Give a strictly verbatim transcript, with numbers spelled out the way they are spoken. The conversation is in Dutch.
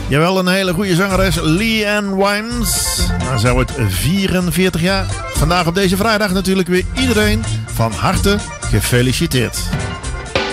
Jawel, een hele goede zangeres, Leanne Wines. Nou, zij wordt vierenveertig jaar. Vandaag op deze vrijdag natuurlijk weer iedereen van harte gefeliciteerd.